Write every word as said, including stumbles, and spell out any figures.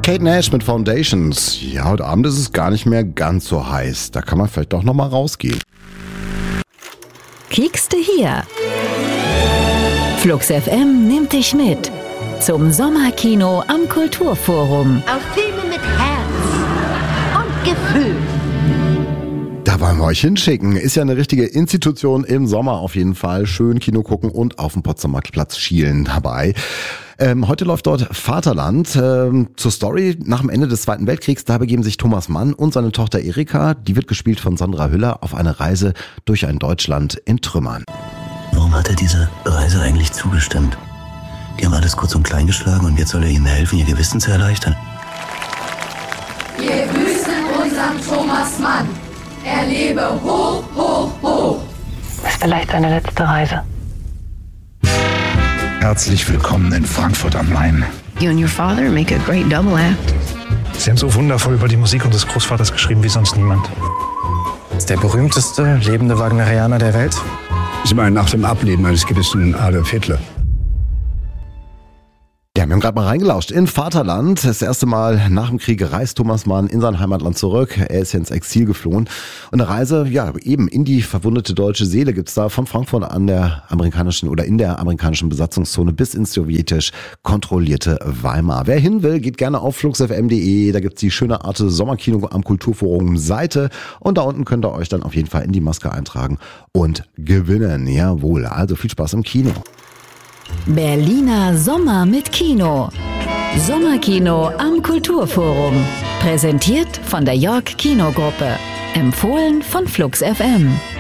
Kate Nash mit Foundations. Ja, heute Abend ist es gar nicht mehr ganz so heiß. Da kann man vielleicht doch nochmal rausgehen. Kiekste hier. Flux F M nimmt dich mit zum Sommerkino am Kulturforum. Auf Filme mit Herz und Gefühl. Da wollen wir euch hinschicken. Ist ja eine richtige Institution im Sommer auf jeden Fall. Schön Kino gucken und auf dem Potsdamer Platz schielen dabei. Ähm, heute läuft dort Vaterland. Ähm, zur Story: Nach dem Ende des Zweiten Weltkriegs, da begeben sich Thomas Mann und seine Tochter Erika, die wird gespielt von Sandra Hüller, auf eine Reise durch ein Deutschland in Trümmern. Warum hat er diese Reise eigentlich zugestimmt? Die haben alles kurz und klein geschlagen und jetzt soll er ihnen helfen, ihr Gewissen zu erleichtern. Wir grüßen unseren Thomas Mann. Er lebe hoch, hoch, hoch. Das ist vielleicht seine letzte Reise. Herzlich willkommen in Frankfurt am Main. You and your father make a great double act. Sie haben so wundervoll über die Musik unseres Großvaters geschrieben wie sonst niemand. Ist der berühmteste lebende Wagnerianer der Welt? Ich meine, nach dem Ableben eines gewissen Adolf Hitler. Ja, wir haben gerade mal reingelauscht in Vaterland. Das erste Mal nach dem Krieg reist Thomas Mann in sein Heimatland zurück. Er ist ja ins Exil geflohen. Und eine Reise, ja, eben in die verwundete deutsche Seele gibt's da von Frankfurt an der amerikanischen oder in der amerikanischen Besatzungszone bis ins sowjetisch kontrollierte Weimar. Wer hin will, geht gerne auf flux f m punkt d e. Da gibt's die schöne Arte Sommerkino am Kulturforum Seite. Und da unten könnt ihr euch dann auf jeden Fall in die Maske eintragen und gewinnen. Jawohl, also viel Spaß im Kino. Berliner Sommer mit Kino. Sommerkino am Kulturforum. Präsentiert von der York Kinogruppe. Empfohlen von Flux F M.